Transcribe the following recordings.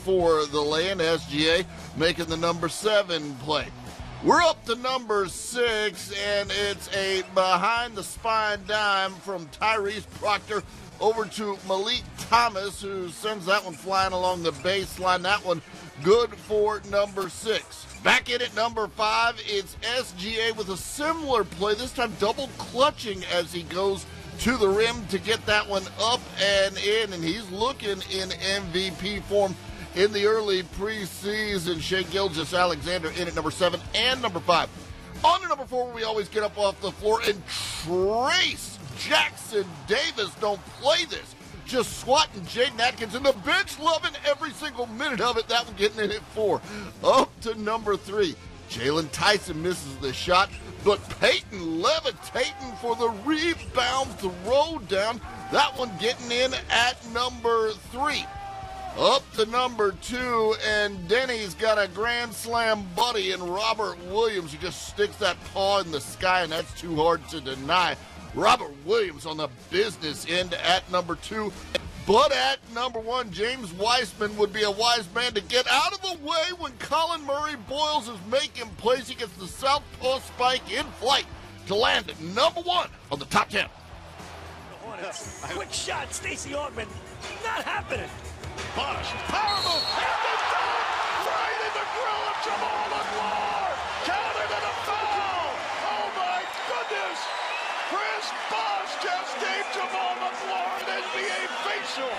for the land. SGA making the number 7 play. We're up to number 6, and it's a behind-the-spine dime from Tyrese Proctor over to Malik Thomas, who sends that one flying along the baseline. That one good for number 6. Back in at number 5, it's SGA with a similar play, this time double clutching as he goes to the rim to get that one up and in, and he's looking in MVP form in the early preseason. Shai Gilgeous-Alexander in at number 7 and number 5. On to number 4, we always get up off the floor, and Trace Jackson Davis don't play this. Just swatting Jaden Atkins, and the bench loving every single minute of it. That one getting in at 4. Up to number 3. Jalen Tyson misses the shot, but Peyton levitating for the rebound throw down. That one getting in at number 3. Up to number 2, and Denny's got a grand slam buddy in Robert Williams. He just sticks that paw in the sky, and that's too hard to deny. Robert Williams on the business end at number 2. But at number 1, James Wiseman would be a wise man to get out of the way when Colin Murray Boyles is making plays. He gets the southpaw spike in flight to land at number 1 on the top 10. Quick shot, Stacey Augmon. Not happening. Bosh, power move, and the dunk! Right in the grill of Jamal McLaurin! Counted and a foul! Oh my goodness! Chris Bosh just gave Jamal McLaurin NBA facial!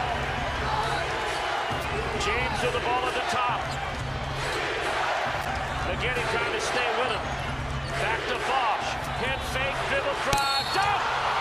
James with the ball at the top. Again, he trying to stay with him. Back to Bosh. Head fake, dribble drive, dunk!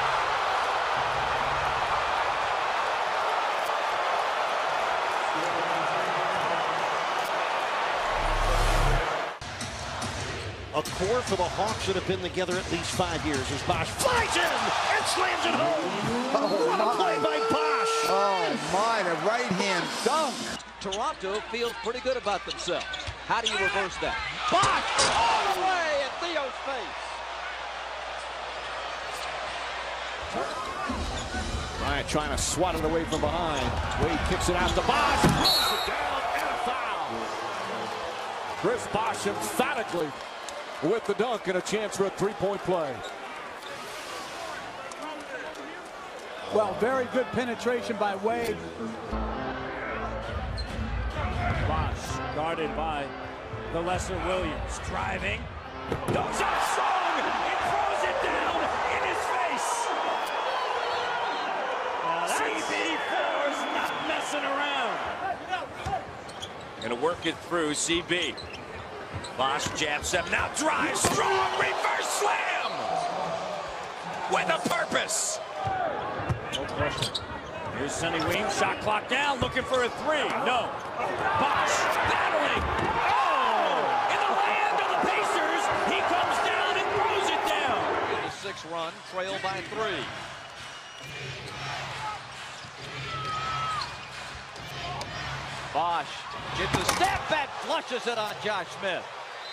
A core for the Hawks that have been together at least 5 years as Bosh flies in and slams it home. What a play by Bosh. Oh my, the right hand dunk. Toronto feels pretty good about themselves. How do you reverse that? Bosh all the way at Theo's face. Bryant trying to swat it away from behind. Wade kicks it out to Bosh. Throws it down and a foul. Chris Bosh emphatically with the dunk and a chance for a three-point play. Well, very good penetration by Wade. Bosh guarded by the lesser Williams. Driving. Goes up strong and throws it down in his face. CB4's not messing around. Gonna work it through CB. Bosh jabs up, now drives, strong reverse slam! With a purpose! No pressure. Here's Sonny Weems, shot clock down, looking for a 3. No. Bosh battling! Oh! In the land of the Pacers, he comes down and throws it down! 6 run, trail by 3. Bosh gets a step back, flushes it on Josh Smith.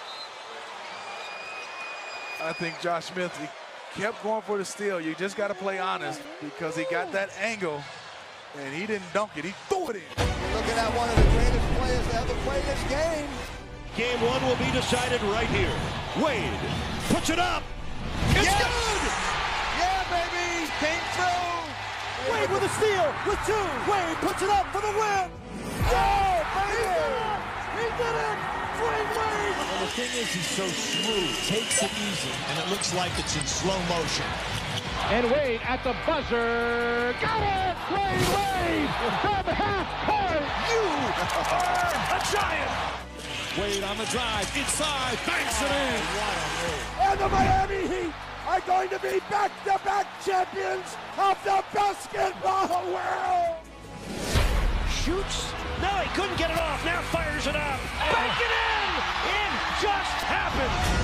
I think Josh Smith, he kept going for the steal. You just got to play honest because he got that angle and he didn't dunk it. He threw it in. You're looking at one of the greatest players to ever play this game. Game 1 will be decided right here. Wade puts it up. It's good! Yeah, baby! Came through! Wade with a steal with 2. Wade puts it up for the win. Yeah, baby! He did it! Dwayne Wade! And the thing is, he's so smooth, takes it easy, and it looks like it's in slow motion. And Wade at the buzzer. Got it! Dwayne Wade from half court. You are a giant! Wade on the drive, inside, banks it in. And the Miami Heat are going to be back-to-back champions of the basketball world. Shoots. No, he couldn't get it off. Now fires it up. Back it in! It just happened!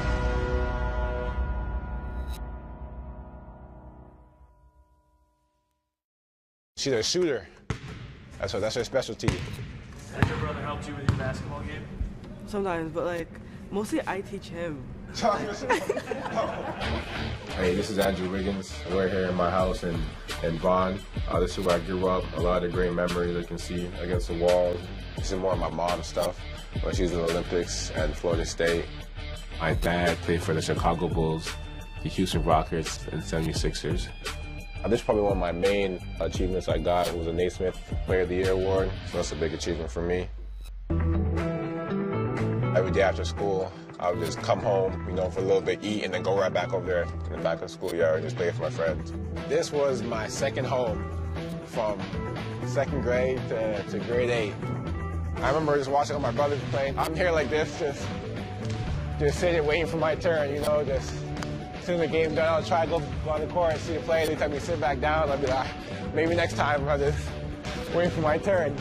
She's a shooter. That's her specialty. Has your brother helped you with your basketball game? Sometimes, but like mostly I teach him. Hey, this is Andrew Wiggins. We're here in my house in Vaughn. This is where I grew up. A lot of great memories I can see against the wall. This is more of my mom's stuff when she was in the Olympics and Florida State. My dad played for the Chicago Bulls, the Houston Rockets, and 76ers. This is probably one of my main achievements I got. It was a Naismith Player of the Year award, so that's a big achievement for me. Every day after school, I would just come home, you know, for a little bit, eat, and then go right back over there in the back of the schoolyard and just play with my friends. This was my second home from second grade to grade 8. I remember just watching all my brothers play. I'm here like this, just sitting waiting for my turn, you know, just as soon as the game's done, I'll try to go on the court and see the play. They tell me to sit back down, I'll be like, maybe next time, I'll just waiting for my turn.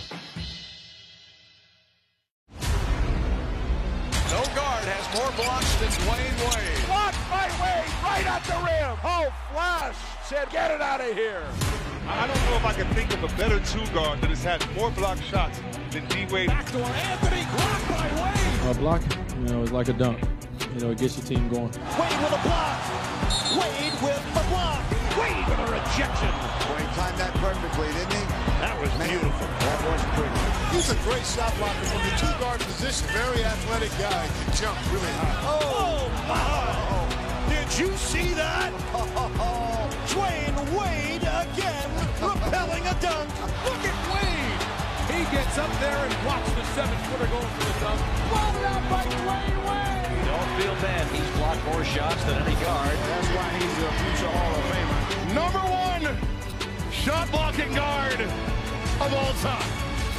No guard has more blocks than Dwayne Wade. Blocked by Wade, right at the rim. Oh, Flash said, get it out of here. I don't know if I can think of a better two guard that has had more block shots than D. Wade. Backdoor Anthony, blocked by Wade. A block, you know, is like a dunk. You know, it gets your team going. Wade with a block. Wade with the block. Wade with a rejection. Wade timed that perfectly, didn't he? That was beautiful. That was pretty. He's a great shot blocker from the two-guard position. Very athletic guy. Can jump really high. Oh, my. Did you see that? Dwayne Wade again, repelling a dunk. Look at Wade. He gets up there and blocks the 7-footer going for the dunk. Blocked out by Dwayne Wade. Don't feel bad. He's blocked more shots than any guard. That's why he's a future Hall of Famer. Number 1 shot blocking guard of all time.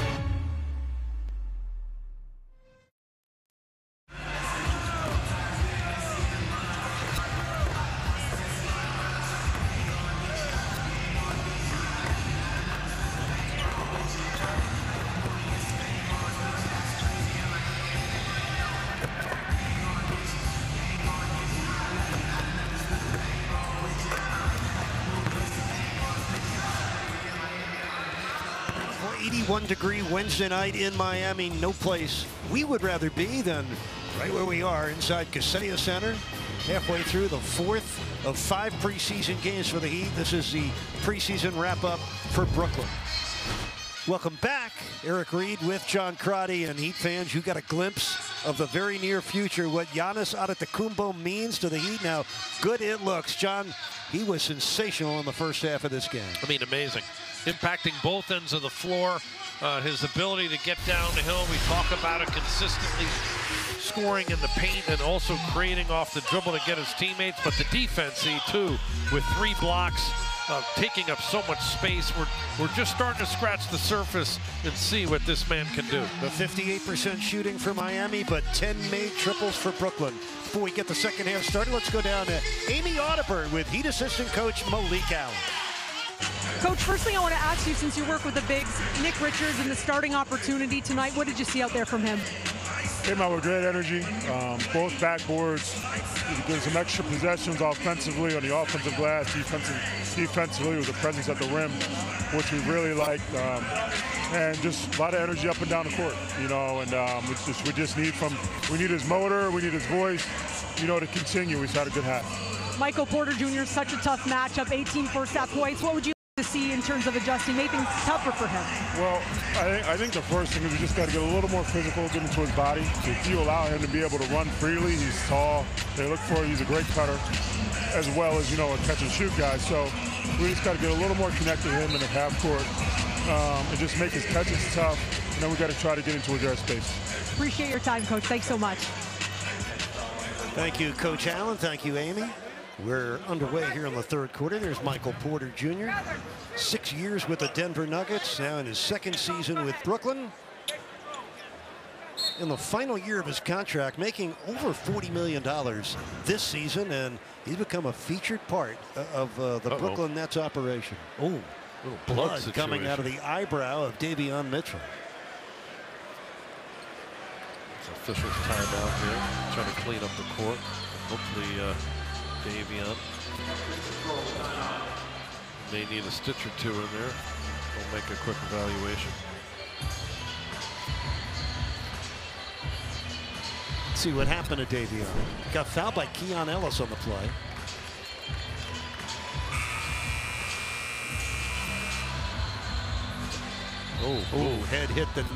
For 81-degree Wednesday night in Miami, no place we would rather be than right where we are inside Kaseya Center, halfway through the 4th of 5 preseason games for the Heat. This is the preseason wrap-up for Brooklyn. Welcome back, Eric Reed with John Crotty, and Heat fans, you got a glimpse of the very near future, what Giannis Antetokounmpo means to the Heat. Now, good it looks. John, he was sensational in the first half of this game. I mean, amazing. Impacting both ends of the floor. His ability to get down the hill, we talk about it consistently, scoring in the paint and also creating off the dribble to get his teammates. But the defense, too, with 3 blocks, taking up so much space. We're just starting to scratch the surface and see what this man can do. The 58% shooting for Miami, but 10 made triples for Brooklyn. Before we get the second half started, let's go down to Amy Audibert with Heat assistant coach Malik Allen. Coach, first thing I want to ask you, since you work with the bigs, Nick Richards and the starting opportunity tonight, what did you see out there from him? Came out with great energy, both backboards, getting some extra possessions offensively on the offensive glass. Defensively was a presence at the rim, which we really liked, and just a lot of energy up and down the court, you know. And we need his motor, we need his voice, you know, to continue. We just had a good half. Michael Porter Jr. is such a tough matchup, 18 first-half points. What would you like to see in terms of adjusting, make things tougher for him? Well, I think the first thing is we just got to get a little more physical, get into his body. If you allow him to be able to run freely, he's tall. They look for he's a great cutter, as well as, you know, a catch-and-shoot guy. So we just got to get a little more connected to him in the half court and just make his catches tough. And then we got to try to get into his airspace. Appreciate your time, Coach. Thanks so much. Thank you, Coach Allen. Thank you, Amy. We're underway here in the third quarter. There's Michael Porter Jr. 6 years with the Denver Nuggets, now in his second season with Brooklyn. In the final year of his contract, making over $40 million this season, and he's become a featured part of the Brooklyn Nets operation. Oh, little blood coming out of the eyebrow of Davion Mitchell. It's officials timeout here, trying to clean up the court. Hopefully, Davion may need a stitch or two in there. We'll make a quick evaluation. Let's see what happened to Davion. Got fouled by Keon Ellis on the play. Oh, head hit the